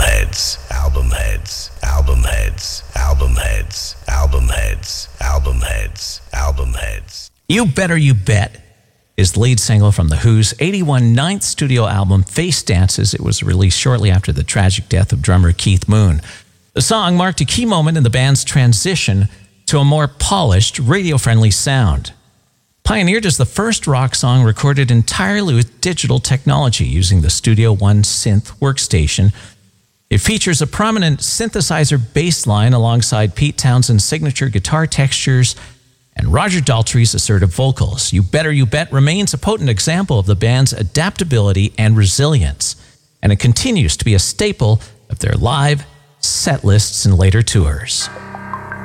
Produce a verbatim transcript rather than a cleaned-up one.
heads, album heads, album heads, album heads, album heads, album heads, album heads. You Better You Bet is the lead single from The Who's eighty-one ninth studio album, Face Dances. It was released shortly after the tragic death of drummer Keith Moon. The song marked a key moment in the band's transition to a more polished, radio-friendly sound. Pioneered as the first rock song recorded entirely with digital technology using the Studio One synth workstation, it features a prominent synthesizer bass line alongside Pete Townshend's signature guitar textures and Roger Daltrey's assertive vocals. You Better You Bet remains a potent example of the band's adaptability and resilience, and it continues to be a staple of their live set lists and later tours.